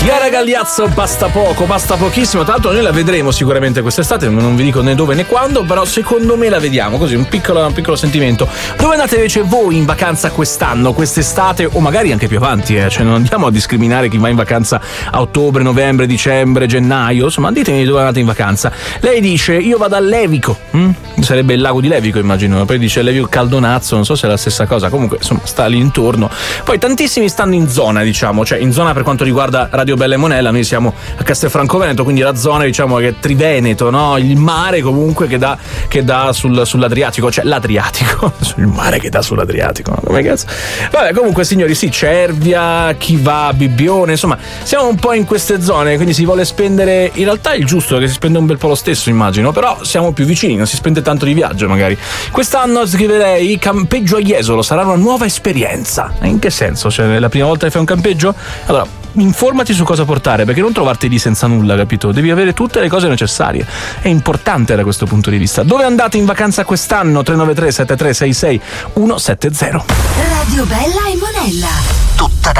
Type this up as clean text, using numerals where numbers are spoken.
Chiara Gagliazzo, basta poco, basta pochissimo. Tra l'altro noi la vedremo sicuramente quest'estate, non vi dico né dove né quando, però secondo me la vediamo, così un piccolo sentimento. Dove andate invece voi in vacanza quest'anno, quest'estate, o magari anche più avanti, cioè non andiamo a discriminare chi va in vacanza a ottobre, novembre, dicembre, gennaio, insomma ditemi dove andate in vacanza. Lei dice io vado a Levico, sarebbe il lago di Levico immagino, poi dice Levico Caldonazzo, non so se è la stessa cosa, comunque insomma sta lì intorno. Poi tantissimi stanno in zona, diciamo, cioè in zona per quanto riguarda Radio Bella e Monella, noi siamo a Castelfranco Veneto, quindi la zona diciamo che è Triveneto, no? Il mare comunque che dà sull'Adriatico, cioè l'Adriatico, il mare che dà sull'Adriatico, no? Come cazzo? Vabbè, comunque signori, sì, Cervia, chi va a Bibbione, insomma siamo un po' in queste zone, quindi si vuole spendere, in realtà è il giusto che si spende un bel po' lo stesso immagino, però siamo più vicini, non si spende tanto di viaggio magari. Quest'anno scriverei campeggio a Jesolo, sarà una nuova esperienza. In che senso? Cioè è la prima volta che fai un campeggio? Allora informati su cosa portare, perché non trovarti lì senza nulla, capito? Devi avere tutte le cose necessarie, è importante da questo punto di vista. Dove andate in vacanza quest'anno? 393 7366 170. Radio Bella e Monella. Tutta